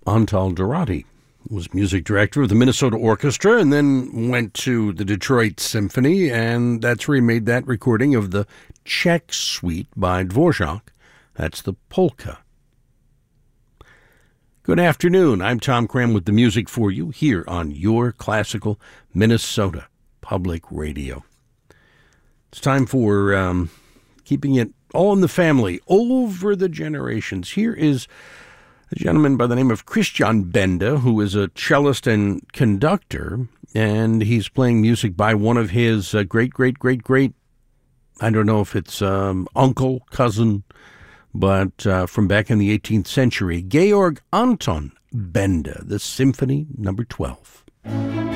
Antal Dorati was music director of the Minnesota Orchestra and then went to the Detroit Symphony, and that's where he made that recording of the Czech Suite by Dvorak. That's the polka. Good afternoon. I'm Tom Cram with the music for you here on Your Classical Minnesota Public Radio. It's time for keeping it all in the family over the generations. Here is a gentleman by the name of Christian Benda, who is a cellist and conductor, and he's playing music by one of his great, I don't know if it's uncle, cousin, but from back in the 18th century, Georg Anton Benda, the Symphony No. 12.